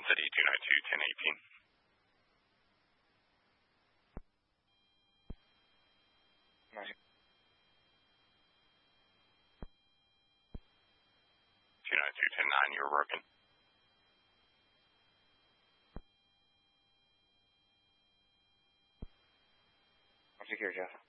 City 292-1018. 292-10-9, you were broken. I'm secure, Jeff.